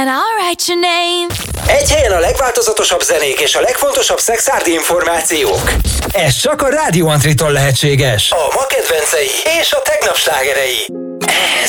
and I'll write your name. Egy helyen a legváltozatosabb zenék és a legfontosabb szexárdi információk. Ez csak a Rádió Antritól lehetséges. A ma kedvencei és a tegnap slágerei.